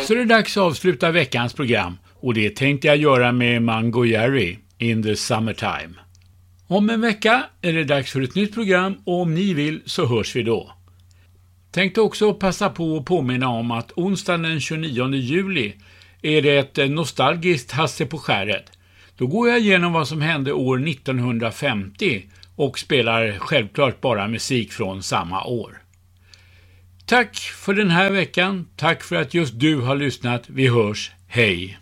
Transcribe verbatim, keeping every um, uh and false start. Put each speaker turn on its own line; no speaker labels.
Så det är dags att avsluta veckans program och det tänkte jag göra med Mango Jerry, In the Summertime. Om en vecka är det dags för ett nytt program och om ni vill så hörs vi då. Tänkte också passa på att påminna om att onsdagen den tjugonionde juli är det ett nostalgiskt Hasse på skäret. Då går jag igenom vad som hände år nittonhundrafemtio och spelar självklart bara musik från samma år. Tack för den här veckan, tack för att just du har lyssnat, vi hörs, hej!